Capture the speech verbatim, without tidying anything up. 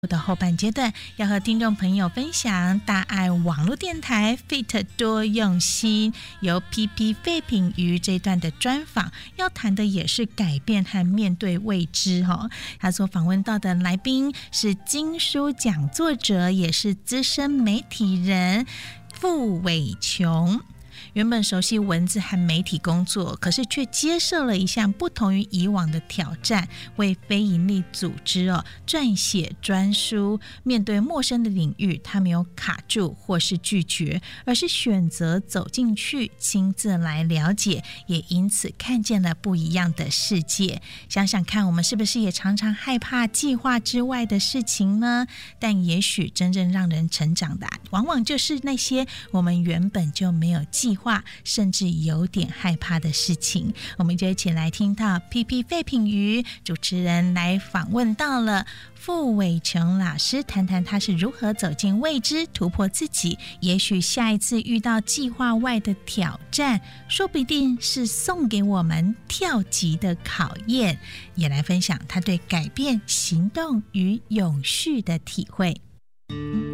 的后半阶段要和听众朋友分享大爱网络电台 Fit 多用心由 P P 废品鱼这段的专访，要谈的也是改变和面对未知、哦、他所访问到的来宾是金书奖作者，也是资深媒体人傅伟琼。原本熟悉文字和媒体工作，可是却接受了一项不同于以往的挑战，为非营利组织哦撰写专书。面对陌生的领域，他没有卡住或是拒绝，而是选择走进去，亲自来了解，也因此看见了不一样的世界。想想看，我们是不是也常常害怕计划之外的事情呢？但也许真正让人成长的、啊，往往就是那些我们原本就没有计划甚至有点害怕的事情。我们就一起来听到 P P 废品鱼主持人来访问到了傅伟琼老师，谈谈他是如何走进未知，突破自己。也许下一次遇到计划外的挑战，说不定是送给我们跳级的考验。也来分享他对改变、行动与永续的体会。